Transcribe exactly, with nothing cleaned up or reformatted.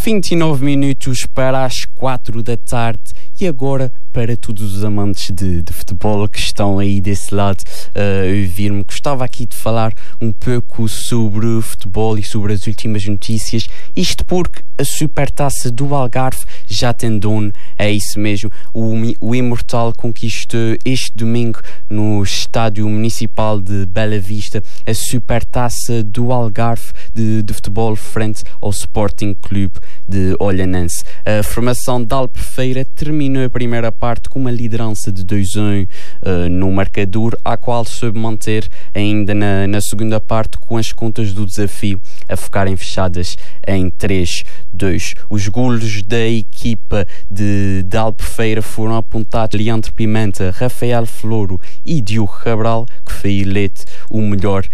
vinte e nove minutos para as quatro da tarde. E agora, para todos os amantes de, de futebol que estão aí desse lado uh, a ouvir-me, gostava aqui de falar um pouco sobre futebol e sobre as últimas notícias. Isto porque a Supertaça do Algarve já tem dono, é isso mesmo. O, o Imortal conquistou este domingo no Estádio Municipal de Bela Vista a Supertaça do Algarve de, de futebol frente ao Sporting Clube de Olhanense. A formação de Albufeira terminou a primeira parte com uma liderança de dois a um uh, no marcador, a qual soube manter ainda na, na segunda parte, com as contas do desafio a ficarem fechadas em três a dois. Os golos da equipa de, de Albufeira foram apontados Leandro Pimenta, Rafael Floro e Diogo Cabral, que foi eleito o melhor